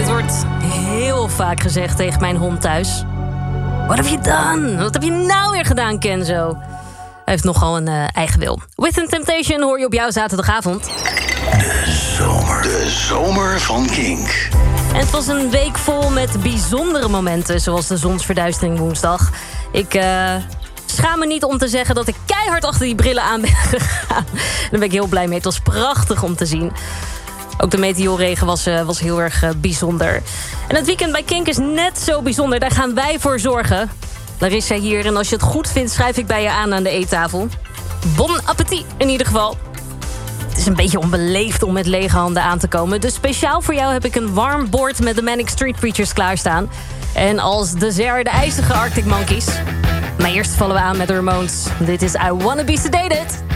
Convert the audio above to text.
Dit wordt heel vaak gezegd tegen mijn hond thuis. Wat heb je dan? Wat heb je nou weer gedaan, Kenzo? Hij heeft nogal een eigen wil. Within Temptation hoor je op jouw zaterdagavond. De zomer van Kink. En het was een week vol met bijzondere momenten, zoals de zonsverduistering woensdag. Ik schaam me niet om te zeggen dat ik keihard achter die brillen aan ben gegaan. Daar ben ik heel blij mee. Het was prachtig om te zien. Ook de meteorregen was heel erg bijzonder. En het weekend bij Kink is net zo bijzonder. Daar gaan wij voor zorgen. Larissa hier. En als je het goed vindt, schrijf ik bij je aan de eettafel. Bon appétit in ieder geval. Het is een beetje onbeleefd om met lege handen aan te komen. Dus speciaal voor jou heb ik een warm bord met de Manic Street Preachers klaarstaan. En als dessert de ijzige Arctic Monkeys. Maar eerst vallen we aan met de Ramones. Dit is I Wanna Be Sedated.